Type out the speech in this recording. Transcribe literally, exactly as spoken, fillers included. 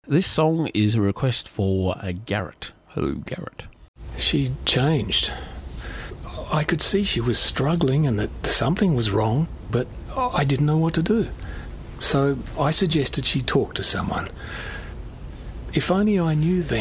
This song is a request for uh, Garrett. Hello, Garrett. She changed. I could see she was struggling and that something was wrong, but I didn't know what to do. So I suggested she talk to someone. If only I knew then